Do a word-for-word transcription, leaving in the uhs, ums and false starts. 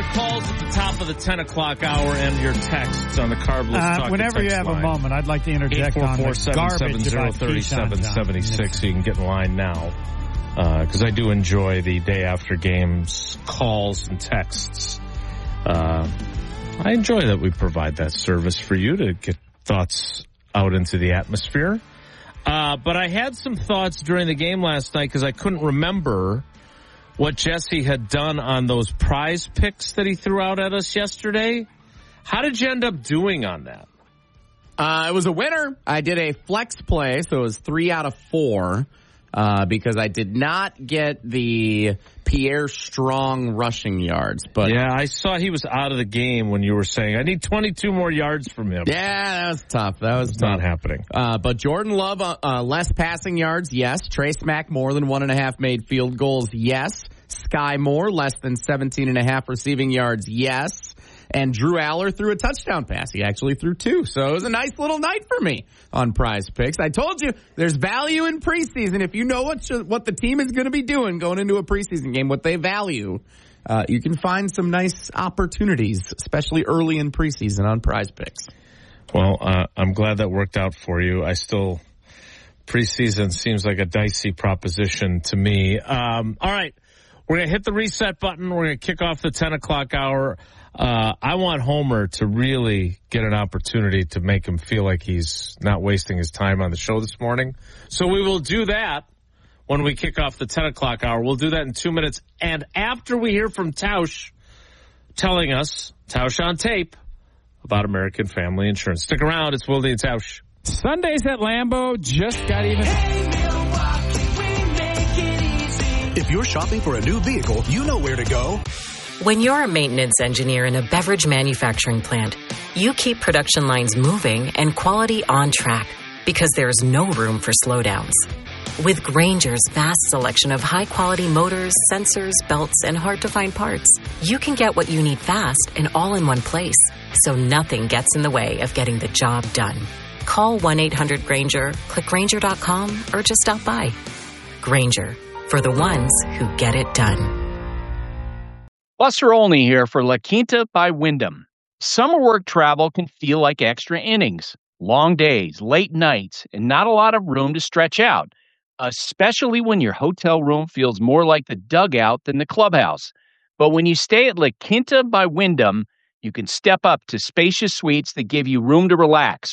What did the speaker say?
calls at the top of the ten o'clock hour and your texts on the Carb List Uh, Talk whenever you have line. a moment, I'd like to interject on the garbage about thirty-seven seventy-six. You can get in line now because uh, I do enjoy the day after games calls and texts. Uh, I enjoy that we provide that service for you to get thoughts out into the atmosphere. Uh, but I had some thoughts during the game last night because I couldn't remember what Jesse had done on those prize picks that he threw out at us yesterday. How did you end up doing on that? Uh, it was a winner. I did a flex play, so it was three out of four uh, because I did not get the Pierre Strong rushing yards. But yeah, I saw he was out of the game when you were saying, I need twenty-two more yards from him. Yeah, that was tough. That was it's tough. not happening. Uh, but Jordan Love, uh, uh, less passing yards, yes. Trace Mack, more than one and a half made field goals, yes. Sky Moore, less than seventeen and a half receiving yards, yes. And Drew Aller threw a touchdown pass. He actually threw two. So it was a nice little night for me on Prize Picks. I told you there's value in preseason. If you know what you, what the team is going to be doing going into a preseason game, what they value, uh, you can find some nice opportunities, especially early in preseason on Prize Picks. Well, uh, I'm glad that worked out for you. I still, preseason seems like a dicey proposition to me. Um, all right. We're going to hit the reset button. We're going to kick off the ten o'clock hour. Uh, I want Homer to really get an opportunity to make him feel like he's not wasting his time on the show this morning. So we will do that when we kick off the ten o'clock hour. We'll do that in two minutes. And after we hear from Tausch telling us, Tausch on tape, about American Family Insurance. Stick around. It's Wilde and Tausch. Sundays at Lambeau just got even... If you're shopping for a new vehicle, you know where to go. When you're a maintenance engineer in a beverage manufacturing plant, you keep production lines moving and quality on track because there's no room for slowdowns. With Grainger's vast selection of high-quality motors, sensors, belts, and hard-to-find parts, you can get what you need fast and all in one place, so nothing gets in the way of getting the job done. Call one eight hundred Grainger, click Grainger dot com, or just stop by. Grainger, for the ones who get it done. Buster Olney here for La Quinta by Wyndham. Summer work travel can feel like extra innings. Long days, late nights, and not a lot of room to stretch out, especially when your hotel room feels more like the dugout than the clubhouse. But when you stay at La Quinta by Wyndham, you can step up to spacious suites that give you room to relax,